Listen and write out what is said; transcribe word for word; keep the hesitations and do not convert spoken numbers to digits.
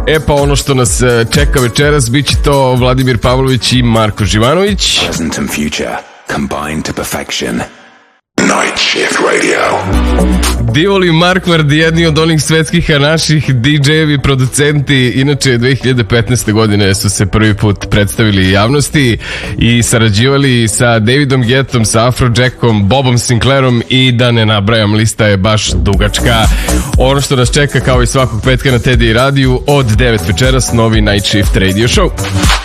E pa ono što nas čeka večeras bit će to Vladimir Pavlović i Marko Živanović. Present and future combined to perfection. Night Shift Radio. Divoli Markvard, jedni od onih svetskih, a naših D J-evi producenti. Inače, dve hiljade petnaeste. godine su se prvi put predstavili javnosti i sarađivali sa Davidom Guettom, sa Afrojackom, Bobom Sinclairom i da ne nabrajam, lista je baš dugačka. Ono što nas čeka kao i svakog petka na Teddy radiju od devet večeras, novi Night Shift Radio Show.